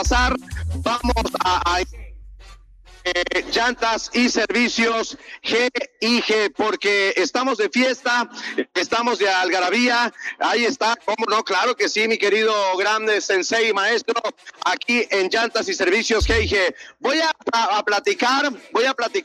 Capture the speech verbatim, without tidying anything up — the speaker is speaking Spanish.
pasar, vamos a, a Eh, llantas y servicios G I G, porque estamos de fiesta, estamos de algarabía. Ahí está, cómo no, claro que sí, mi querido grande sensei maestro, aquí en llantas y servicios G I G. Voy a, a, a platicar, voy a platicar